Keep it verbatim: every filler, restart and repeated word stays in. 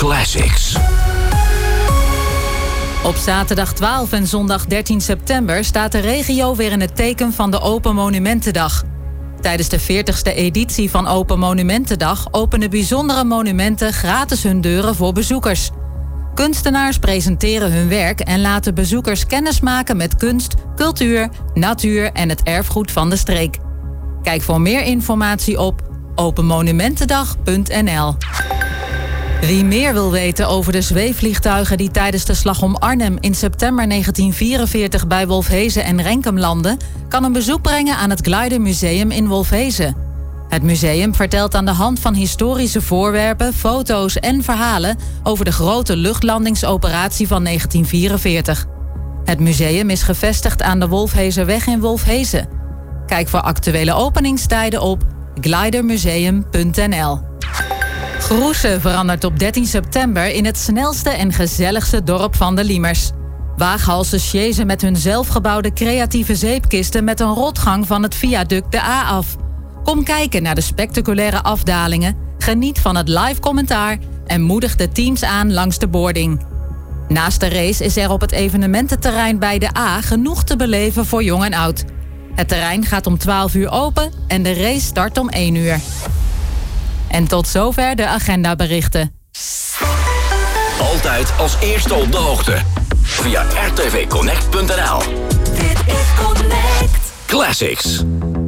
Classics. Op zaterdag twaalf en zondag dertien september staat de regio weer in het teken van de Open Monumentendag. Tijdens de veertigste editie van Open Monumentendag openen bijzondere monumenten gratis hun deuren voor bezoekers. Kunstenaars presenteren hun werk en laten bezoekers kennismaken met kunst, cultuur, natuur en het erfgoed van de streek. Kijk voor meer informatie op open monumentendag punt n l. Wie meer wil weten over de zweefvliegtuigen die tijdens de slag om Arnhem in september negentien vierenveertig bij Wolfhezen en Renkum landden, kan een bezoek brengen aan het Glider Museum in Wolfhezen. Het museum vertelt aan de hand van historische voorwerpen, foto's en verhalen over de grote luchtlandingsoperatie van negentien vierenveertig. Het museum is gevestigd aan de Wolfhezerweg in Wolfhezen. Kijk voor actuele openingstijden op glidermuseum punt n l. Groese verandert op dertien september in het snelste en gezelligste dorp van de Liemers. Waaghalsen sjezen met hun zelfgebouwde creatieve zeepkisten met een rotgang van het viaduct de A af. Kom kijken naar de spectaculaire afdalingen, geniet van het live commentaar en moedig de teams aan langs de boarding. Naast de race is er op het evenemententerrein bij de A genoeg te beleven voor jong en oud. Het terrein gaat om twaalf uur open en de race start om één uur. En tot zover de agendaberichten. Altijd als eerste op de hoogte. Via r t v connect punt n l. Dit is Connect. Classics.